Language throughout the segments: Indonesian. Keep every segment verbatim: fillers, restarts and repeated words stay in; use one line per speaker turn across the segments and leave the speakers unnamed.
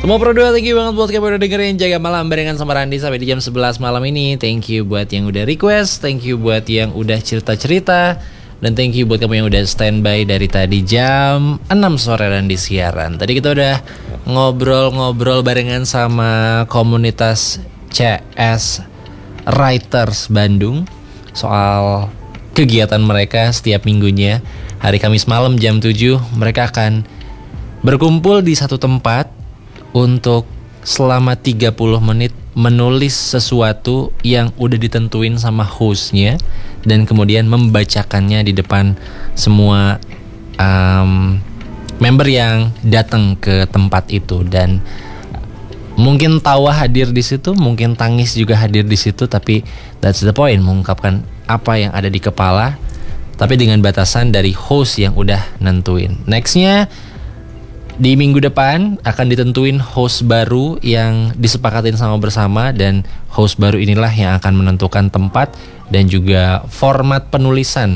Semua Pro dua, thank you banget buat kamu udah dengerin Jaga Malam barengan sama Randi sampai di jam sebelas malam ini. Thank you buat yang udah request, thank you buat yang udah cerita-cerita, dan thank you buat kamu yang udah standby dari tadi jam enam sore Randi siaran. Tadi kita udah ngobrol-ngobrol barengan sama komunitas C S Writers Bandung soal kegiatan mereka setiap minggunya. Hari Kamis malam jam tujuh mereka akan berkumpul di satu tempat untuk selama tiga puluh menit menulis sesuatu yang udah ditentuin sama hostnya, dan kemudian membacakannya di depan semua um, member yang datang ke tempat itu. Dan mungkin tawa hadir di situ, mungkin tangis juga hadir di situ, tapi that's the point, mengungkapkan apa yang ada di kepala, tapi dengan batasan dari host yang udah nentuin. Nextnya di minggu depan akan ditentuin host baru yang disepakatin sama bersama, dan host baru inilah yang akan menentukan tempat dan juga format penulisan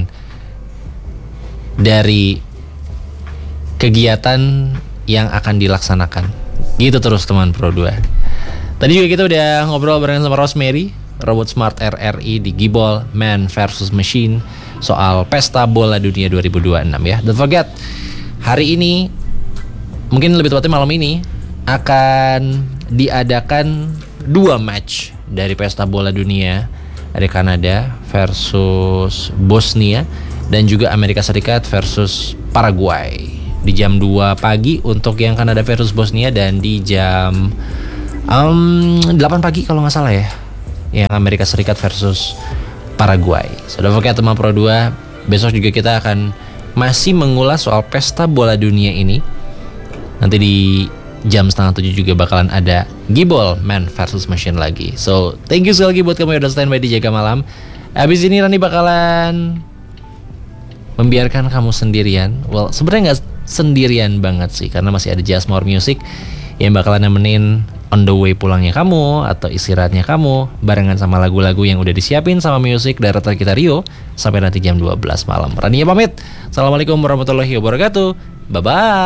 dari kegiatan yang akan dilaksanakan. Gitu terus teman Pro dua. Tadi juga kita udah ngobrol bareng sama Rosemary, Robot Smart R R I di Gibol Man versus Machine soal Pesta Bola Dunia dua ribu dua puluh enam ya. Don't forget, hari ini, mungkin lebih tepatnya malam ini, akan diadakan dua match dari Pesta Bola Dunia. Ada Kanada versus Bosnia, dan juga Amerika Serikat versus Paraguay di jam dua pagi untuk yang Kanada versus Bosnia, dan di jam um, delapan pagi kalau gak salah ya, yang Amerika Serikat versus Paraguay. Sudah so, oke teman Pro dua, besok juga kita akan masih mengulas soal Pesta Bola Dunia ini. Nanti di jam setengah tujuh juga bakalan ada Gibol Man versus Machine lagi. So thank you sekali lagi buat kamu yang udah standby di Jaga Malam. Abis ini Rani bakalan membiarkan kamu sendirian. Well, sebenarnya nggak sendirian banget sih, karena masih ada Just More Music yang bakalan nemenin on the way pulangnya kamu atau istirahatnya kamu, barengan sama lagu-lagu yang udah disiapin sama Music Director kita Rio sampai nanti jam dua belas malam. Rani pamit. Assalamualaikum warahmatullahi wabarakatuh. Bye bye.